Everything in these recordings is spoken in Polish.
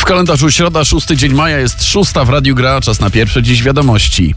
kalendarzu środa, 6 dzień maja, jest 6 w Radiu Gra. Czas na pierwsze dziś wiadomości.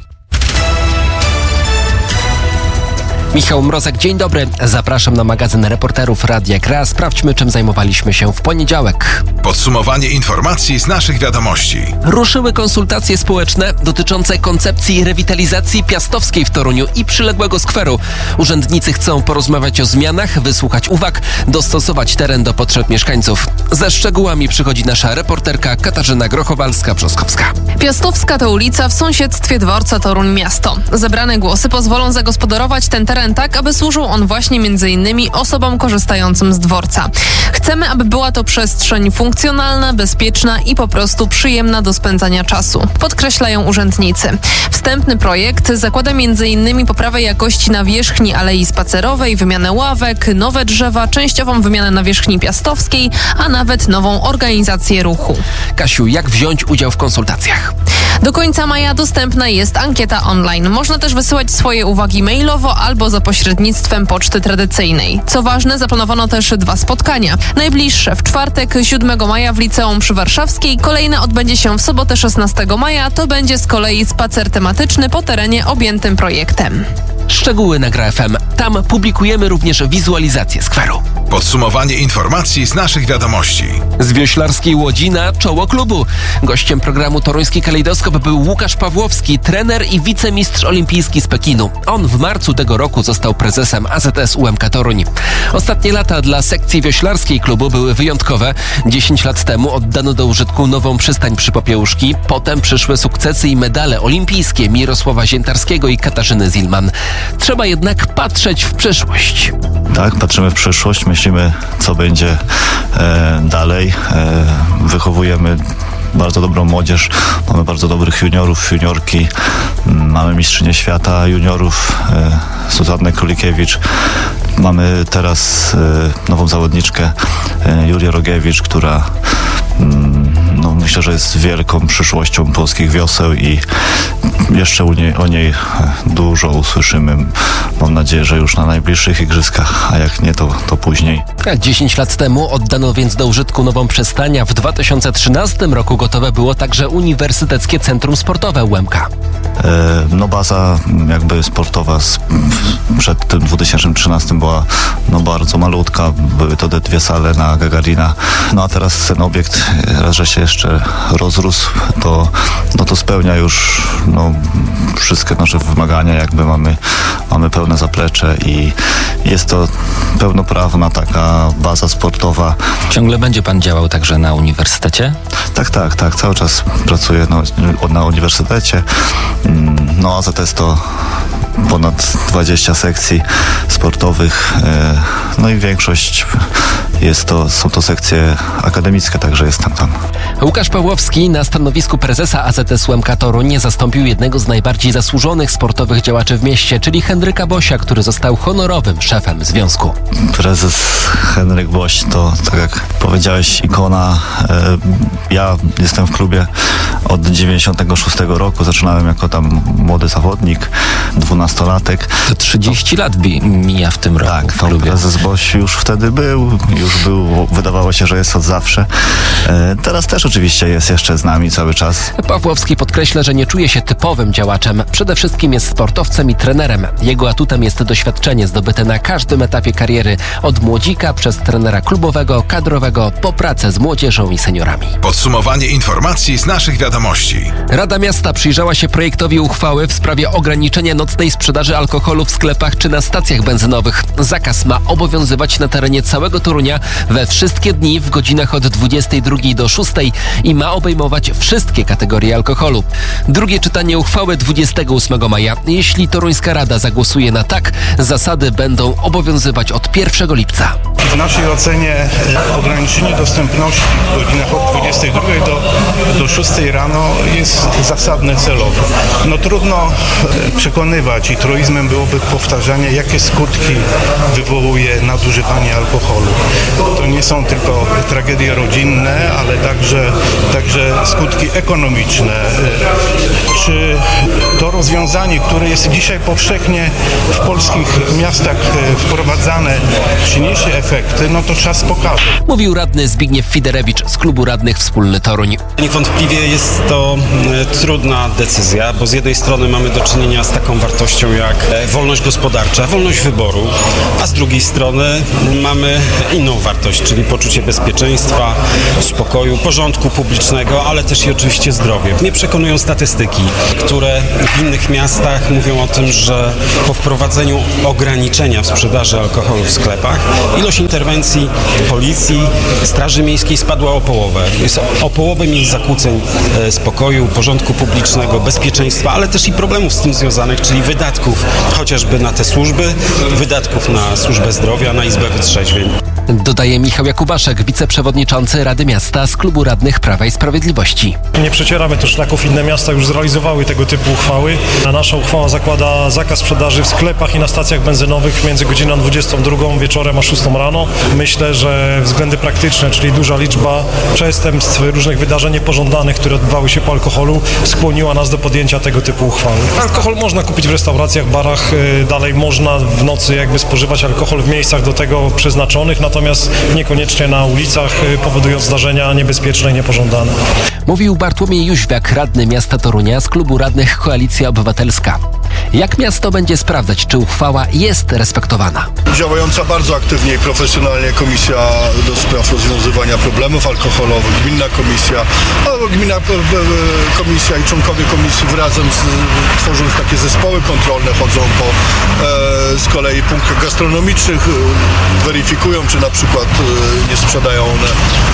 Michał Mrozek, dzień dobry. Zapraszam na magazyn reporterów Radia Gra. Sprawdźmy, czym zajmowaliśmy się w poniedziałek. Podsumowanie informacji z naszych wiadomości. Ruszyły konsultacje społeczne dotyczące koncepcji rewitalizacji Piastowskiej w Toruniu i przyległego skweru. Urzędnicy chcą porozmawiać o zmianach, wysłuchać uwag, dostosować teren do potrzeb mieszkańców. Ze szczegółami przychodzi nasza reporterka Katarzyna Grochowalska-Brzoskowska. Piastowska to ulica w sąsiedztwie dworca Toruń-Miasto. Zebrane głosy pozwolą zagospodarować ten teren tak, aby służył on właśnie m.in. osobom korzystającym z dworca. Chcemy, aby była to przestrzeń funkcjonalna, bezpieczna i po prostu przyjemna do spędzania czasu, podkreślają urzędnicy. Wstępny projekt zakłada m.in. poprawę jakości nawierzchni alei spacerowej, wymianę ławek, nowe drzewa, częściową wymianę nawierzchni piastowskiej, a nawet nową organizację ruchu. Kasiu, jak wziąć udział w konsultacjach? Do końca maja dostępna jest ankieta online. Można też wysyłać swoje uwagi mailowo albo za pośrednictwem poczty tradycyjnej. Co ważne, zaplanowano też 2 spotkania. Najbliższe w czwartek 7 maja w Liceum przy Warszawskiej, kolejne odbędzie się w sobotę 16 maja. To będzie z kolei spacer tematyczny po terenie objętym projektem. Szczegóły na Gra FM. Tam publikujemy również wizualizację skweru. Podsumowanie informacji z naszych wiadomości. Z wioślarskiej Łodzi na czoło klubu. Gościem programu Toruński Kalejdoskop był Łukasz Pawłowski, trener i wicemistrz olimpijski z Pekinu. On w marcu tego roku został prezesem AZS UMK Toruń. Ostatnie lata dla sekcji wioślarskiej klubu były wyjątkowe. 10 lat temu oddano do użytku nową przystań przy Popiełuszki. Potem przyszły sukcesy i medale olimpijskie Mirosława Ziętarskiego i Katarzyny Zilman. Trzeba jednak patrzeć w przyszłość. Tak, patrzymy w przyszłość, myślimy, co będzie dalej. Wychowujemy bardzo dobrą młodzież, mamy bardzo dobrych juniorów, juniorki, mamy mistrzynię świata juniorów, Zuzannę Królikiewicz. Mamy teraz nową zawodniczkę, Julię Rogiewicz, która myślę, że jest wielką przyszłością polskich wioseł i jeszcze o niej dużo usłyszymy. Mam nadzieję, że już na najbliższych igrzyskach, a jak nie, to później. 10 lat temu oddano więc do użytku nową przystań, a w 2013 roku gotowe było także Uniwersyteckie Centrum Sportowe UMK. Baza jakby sportowa przed tym 2013 była bardzo malutka. Były to te 2 sale na Gagarina. A teraz ten obiekt, raz, że się jeszcze rozrósł, to spełnia już wszystkie nasze wymagania. Jakby mamy pełne zaplecze i jest to pełnoprawna taka baza sportowa. Ciągle będzie pan działał także na uniwersytecie? Tak. Cały czas pracuję na uniwersytecie. AZS to ponad 20 sekcji sportowych, i większość są to sekcje akademickie, także jestem tam. Łukasz Pawłowski na stanowisku prezesa AZS UMK Toruń zastąpił jednego z najbardziej zasłużonych sportowych działaczy w mieście, czyli Henryka Bosia, który został honorowym szefem związku. Prezes Henryk Boś to, tak jak powiedziałeś, ikona. Ja jestem w klubie od 96 roku. Zaczynałem jako tam młody zawodnik, 12-latek. To 30 lat mija w tym roku. Tak, w klubie. Prezes Boś już wtedy był, wydawało się, że jest od zawsze. Teraz też oczywiście jest jeszcze z nami cały czas. Pawłowski podkreśla, że nie czuje się typowym działaczem. Przede wszystkim jest sportowcem i trenerem. Jego atutem jest doświadczenie zdobyte na każdym etapie kariery. Od młodzika przez trenera klubowego, kadrowego, po pracę z młodzieżą i seniorami. Podsumowanie informacji z naszych wiadomości. Rada Miasta przyjrzała się projektowi uchwały w sprawie ograniczenia nocnej sprzedaży alkoholu w sklepach czy na stacjach benzynowych. Zakaz ma obowiązywać na terenie całego Torunia we wszystkie dni w godzinach od 22 do 6 i ma obejmować wszystkie kategorie alkoholu. Drugie czytanie uchwały 28 maja. Jeśli Toruńska Rada zagłosuje na tak, zasady będą obowiązywać od 1 lipca. W naszej ocenie ograniczenie dostępności w godzinach od 22 do 6 rano rano jest zasadne celowo. No trudno przekonywać i truizmem byłoby powtarzanie, jakie skutki wywołuje nadużywanie alkoholu. To nie są tylko tragedie rodzinne, ale także skutki ekonomiczne. Czy to rozwiązanie, które jest dzisiaj powszechnie w polskich miastach wprowadzane, przyniesie efekty, no to czas pokaże. Mówił radny Zbigniew Fiderewicz z Klubu Radnych Wspólny Toruń. Niewątpliwie jest to trudna decyzja, bo z jednej strony mamy do czynienia z taką wartością jak wolność gospodarcza, wolność wyboru, a z drugiej strony mamy inną wartość, czyli poczucie bezpieczeństwa, spokoju, porządku publicznego, ale też i oczywiście zdrowie. Mnie przekonują statystyki, które w innych miastach mówią o tym, że po wprowadzeniu ograniczenia w sprzedaży alkoholu w sklepach ilość interwencji policji, Straży Miejskiej spadła o połowę. Jest o połowę mniej zakłóceń spokoju, porządku publicznego, bezpieczeństwa, ale też i problemów z tym związanych, czyli wydatków chociażby na te służby, wydatków na służbę zdrowia, na Izbę Wytrzeźwień. Dodaje Michał Jakubaszek, wiceprzewodniczący Rady Miasta z Klubu Radnych Prawa i Sprawiedliwości. Nie przecieramy też szlaków, inne miasta już zrealizowały tego typu uchwały. A nasza uchwała zakłada zakaz sprzedaży w sklepach i na stacjach benzynowych między godziną 22 wieczorem a 6 rano. Myślę, że względy praktyczne, czyli duża liczba przestępstw, różnych wydarzeń niepożądanych, które odbywały się po alkoholu, skłoniła nas do podjęcia tego typu uchwały. Alkohol można kupić w restauracjach, barach, dalej można w nocy spożywać alkohol w miejscach do tego przeznaczonych, natomiast niekoniecznie na ulicach, powodując zdarzenia niebezpieczne i niepożądane. Mówił Bartłomiej Jóźwiak, radny miasta Torunia z Klubu Radnych Koalicja Obywatelska. Jak miasto będzie sprawdzać, czy uchwała jest respektowana? Działająca bardzo aktywnie i profesjonalnie Komisja do spraw rozwiązywania problemów alkoholowych, gminna komisja i członkowie komisji tworząc takie zespoły kontrolne, chodzą z kolei punktach gastronomicznych, weryfikują, czy na przykład nie sprzedają one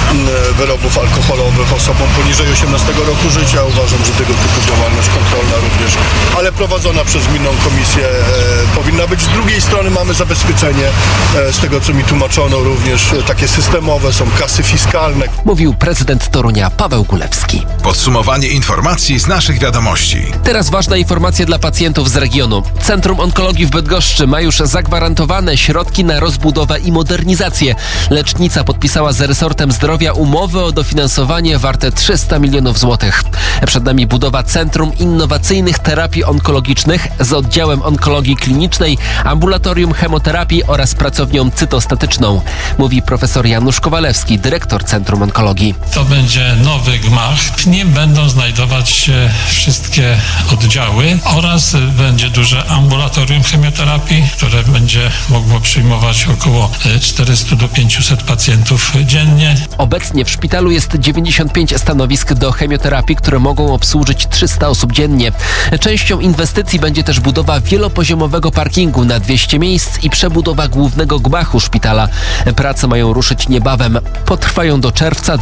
wyrobów alkoholowych osobom poniżej 18 roku życia. Uważam, że tego typu działalność kontrolna również, ale prowadzona przez gminną komisję powinna być. Z drugiej strony mamy zabezpieczenie, z tego co mi tłumaczono, również takie systemowe, są kasy fiskalne. Mówił prezydent Torunia Paweł Kulewski. Podsumowanie informacji z naszych wiadomości. Teraz ważna informacja dla pacjentów z regionu. Centrum Onkologii w Bydgoszczy ma już zagwarantowane środki na rozbudowę i modernizację. Lecznica podpisała z resortem zdrowia umowę o dofinansowanie warte 300 milionów złotych. Przed nami budowa Centrum Innowacyjnych Terapii Onkologicznych z oddziałem onkologii klinicznej, ambulatorium chemoterapii oraz pracownią cytostatyczną. Mówi profesor Janusz Kowalewski, dyrektor Centrum Onkologii. To będzie nowy gmach. W nim będą znajdować się wszystkie oddziały oraz będzie duże ambulatorium chemioterapii, które będzie mogło przyjmować około 400 do 500 pacjentów dziennie. Obecnie w szpitalu jest 95 stanowisk do chemioterapii, które mogą obsłużyć 300 osób dziennie. Częścią inwestycji będzie też budowa wielopoziomowego parkingu na 200 miejsc i przebudowa głównego gmachu szpitala. Prace mają ruszyć niebawem. Potrwają do czerwca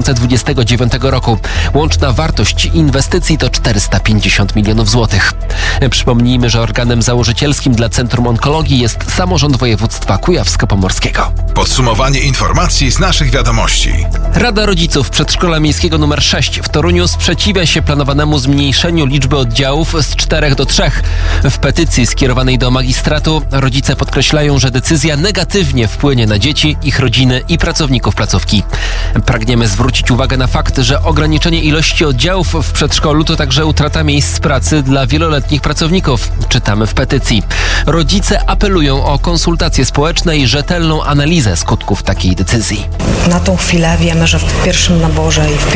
2029 roku. Łączna wartość inwestycji to 450 milionów złotych. Przypomnijmy, że organem założycielskim dla Centrum Onkologii jest samorząd województwa kujawsko-pomorskiego. Podsumowanie informacji z naszych wiadomości. Rada Rodziców Przedszkola Miejskiego nr 6 w Toruniu sprzeciwia się planowanemu zmniejszeniu liczby oddziałów z 4 do 3. W petycji skierowanej do magistratu rodzice podkreślają, że decyzja negatywnie wpłynie na dzieci, ich rodziny i pracowników placówki. Pragniemy zwrócić uwagę na fakt, że ograniczenie ilości oddziałów w przedszkolu to także utrata miejsc pracy dla wieloletnich pracowników. Czytamy w petycji. Rodzice apelują o konsultacje społeczne i rzetelną analizę skutków takiej decyzji. Na tą chwilę wiemy, że w pierwszym naborze i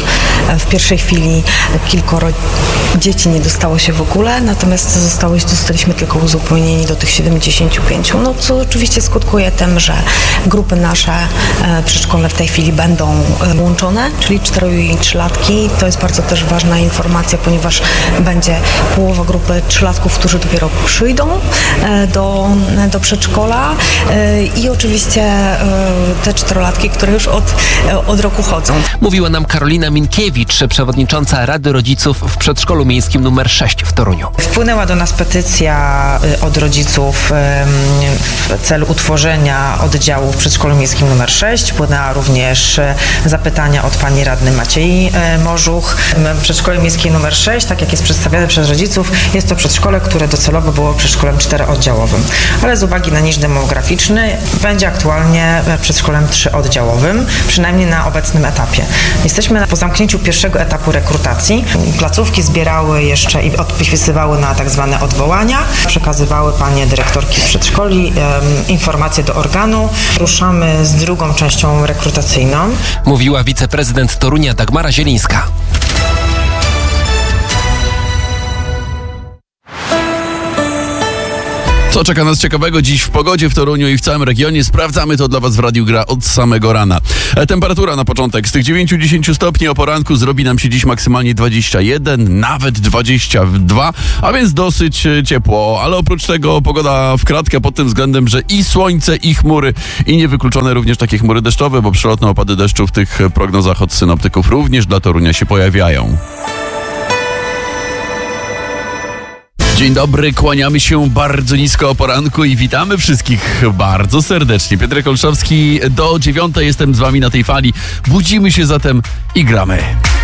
w pierwszej chwili kilkoro dzieci nie dostało się w ogóle, natomiast zostaliśmy tylko uzupełnieni do tych 75. No co oczywiście skutkuje tym, że grupy nasze przedszkolne w tej chwili będą łączone, czyli 4- i 3-latki. To jest bardzo też ważna informacja, ponieważ będzie połowa grupy 3-latków, którzy dopiero przyjdą do przedszkola i oczywiście te czterolatki, które już od roku chodzą. Mówiła nam Karolina Minkiewicz, przewodnicząca Rady Rodziców w Przedszkolu Miejskim nr 6 w Toruniu. Wpłynęła do nas petycja od rodziców w celu utworzenia oddziału w Przedszkolu Miejskim nr 6. Wpłynęła również zapytania od pani radny Maciei Morzuch. W Przedszkole Miejskim nr 6, tak jak jest przedstawiane przez rodziców, jest to przedszkole, które docelowo było przedszkolem 4-oddziałowym. Ale z uwagi na niż demograficzny będzie aktualnie przedszkolem 3-oddziałowym, przynajmniej na obecnym etapie. Jesteśmy po zamknięciu pierwszego etapu rekrutacji. Placówki zbierały jeszcze i odpisywały na tak zwane odwołania. Przekazywały panie dyrektorki przedszkoli informacje do organu. Ruszamy z drugą częścią rekrutacyjną. Mówiła wiceprezydent Torunia Dagmara Zielińska. Co czeka nas ciekawego dziś w pogodzie w Toruniu i w całym regionie? Sprawdzamy to dla Was w Radiu Gra od samego rana. Temperatura na początek z tych 9-10 stopni o poranku zrobi nam się dziś maksymalnie 21, nawet 22, a więc dosyć ciepło. Ale oprócz tego pogoda w kratkę pod tym względem, że i słońce, i chmury, i niewykluczone również takie chmury deszczowe, bo przelotne opady deszczu w tych prognozach od synoptyków również dla Torunia się pojawiają. Dzień dobry, kłaniamy się bardzo nisko o poranku i witamy wszystkich bardzo serdecznie. Piotrek Olszowski, do 9 jestem z Wami na tej fali. Budzimy się zatem i gramy.